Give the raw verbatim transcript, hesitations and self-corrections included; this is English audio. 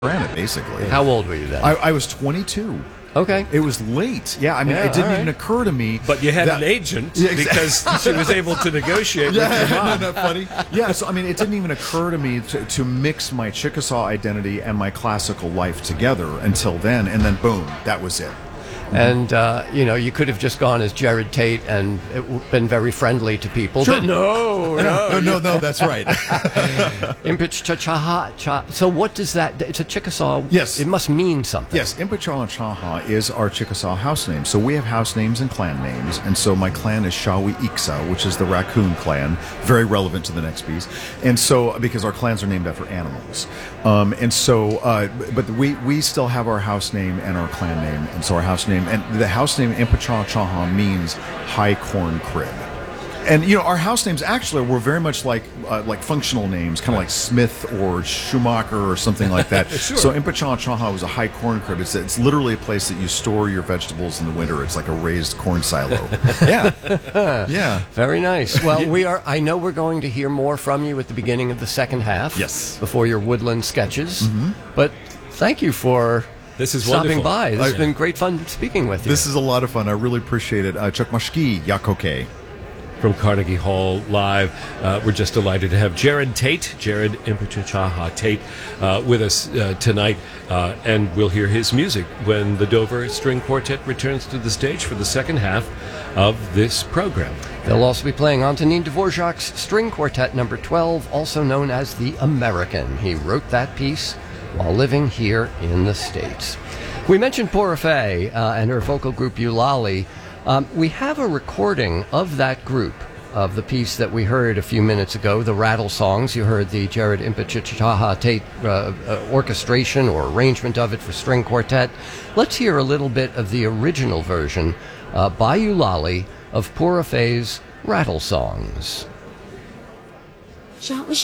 granted, basically. How old were you then? I, I was twenty-two. Okay. It was late. Yeah, I mean, Yeah, it didn't all right. even occur to me. But you had that, an agent Yeah, because she was able to negotiate yeah, with your mom. isn't that funny? Yeah, so I mean, it didn't even occur to me to, to mix my Chickasaw identity and my classical life together until then, and then boom, that was it. And, uh, you know, you could have just gone as Jared Tate and it w- been very friendly to people. Sure. But no, no. No, no, no, that's right. Impich Chachaha. Cha- so what does that... It's a Chickasaw... Yes. It must mean something. Yes, Impichala Chaha is our Chickasaw house name. So we have house names and clan names. And so my clan is Shawi Iksa, which is the raccoon clan, very relevant to the next piece. And so, because our clans are named after animals. Um, and so, uh, but we, we still have our house name and our clan name. And so our house name, and the house name Impichala Chaha means high corn crib. And you know, our house names actually were very much like uh, like functional names, kind of like Smith or Schumacher or something like that. Sure. So Impichala Chaha was a high corn crib. It's it's literally a place that you store your vegetables in the winter. It's like a raised corn silo. Yeah, yeah. Very nice. Well, we are. I know we're going to hear more from you at the beginning of the second half. Yes. Before your woodland sketches. But thank you for This is stopping wonderful. by. This has I- been great fun speaking with you. This is a lot of fun. I really appreciate it. Uh, Chukmashki Yakoke. From Carnegie Hall Live. Uh, we're just delighted to have Jared Tate, Jared Impichachaha Tate, uh, with us uh, tonight. Uh, and we'll hear his music when the Dover String Quartet returns to the stage for the second half of this program. They'll also be playing Antonin Dvorak's String Quartet number twelve, also known as the American. He wrote that piece while living here in the States. We mentioned Pura Fey uh, and her vocal group Eulalie. Um, we have a recording of that group, of the piece that we heard a few minutes ago, the Rattle Songs. You heard the Jared Impichachaha Tate uh, uh, orchestration or arrangement of it for string quartet. Let's hear a little bit of the original version uh, by Eulalie of Pura Fey's Rattle Songs.